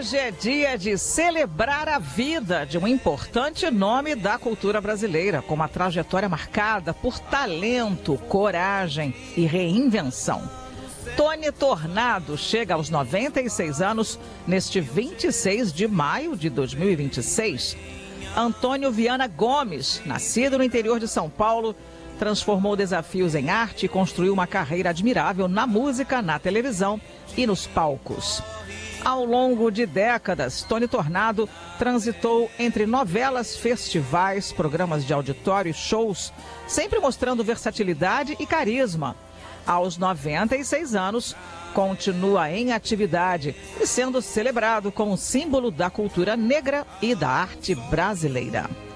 Hoje é dia de celebrar a vida de um importante nome da cultura brasileira, com uma trajetória marcada por talento, coragem e reinvenção. Tony Tornado chega aos 96 anos neste 26 de maio de 2026. Antônio Viana Gomes, nascido no interior de São Paulo, transformou desafios em arte e construiu uma carreira admirável na música, na televisão e nos palcos. Ao longo de décadas, Tony Tornado transitou entre novelas, festivais, programas de auditório e shows, sempre mostrando versatilidade e carisma. Aos 96 anos, continua em atividade e sendo celebrado como símbolo da cultura negra e da arte brasileira.